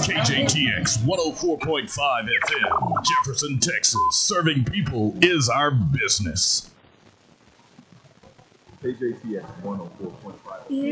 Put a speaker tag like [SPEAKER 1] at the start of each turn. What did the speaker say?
[SPEAKER 1] KJTX 104.5 FM, Jefferson, Texas. Serving people is our business.
[SPEAKER 2] KJTX 104.5.